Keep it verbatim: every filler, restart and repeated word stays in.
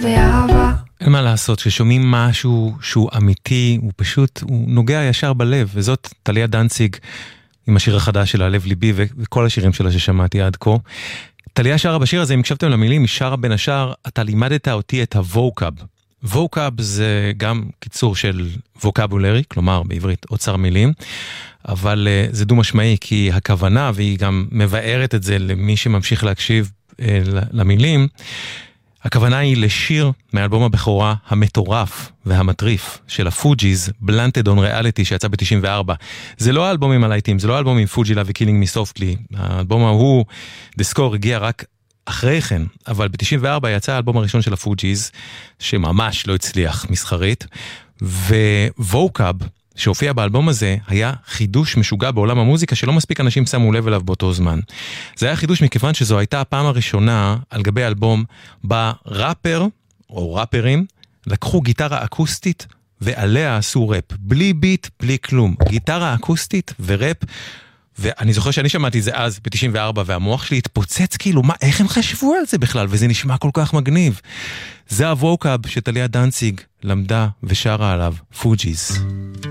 ואהבה. אין מה לעשות, כששומעים משהו שהוא אמיתי, הוא פשוט, הוא נוגע ישר בלב, וזאת טליה דנציג עם השיר החדש שלה, לב ליבי, וכל השירים שלה ששמעתי עד כה. טליה שרה בשיר הזה, אם הקשבתם למילים, היא שרה בין השאר, אתה לימדת אותי את הווקאב. ווקאב זה גם קיצור של ווקאבולרי, כלומר בעברית אוצר מילים, אבל uh, זה דו משמעי, כי הכוונה, והיא גם מבארת את זה למי שממשיך להקשיב uh, למילים, הכוונה היא לשיר מאלבום הבכורה המטורף והמטריף של הפוג'יז, Blunted on Reality, שיצא ב-תשעים וארבע. זה לא האלבום עם הלייטים, זה לא האלבום עם פוג'י לב ו-Killing Me Softly. האלבום ההוא, The Score, הגיע רק אחרי כן, אבל ב-תשעים וארבע יצא האלבום הראשון של הפוג'יז, שממש לא הצליח מסחרית, וווקאב, שהופיע באלבום הזה, היה חידוש משוגע בעולם המוזיקה, שלא מספיק אנשים שמו לב אליו באותו זמן. זה היה חידוש מכיוון שזו הייתה הפעם הראשונה, על גבי אלבום, בה ראפר, או ראפרים, לקחו גיטרה אקוסטית, ועליה עשו ראפ. בלי ביט, בלי כלום. גיטרה אקוסטית וראפ, ואני זוכר שאני שמעתי את זה אז, ב-תשעים וארבע, והמוח שלי התפוצץ כאילו, מה, איך הם חשבו על זה בכלל? וזה נשמע כל כך מגניב. זה הווקאב שטליה דנציג למדה ושרה עליו, פוג'יז.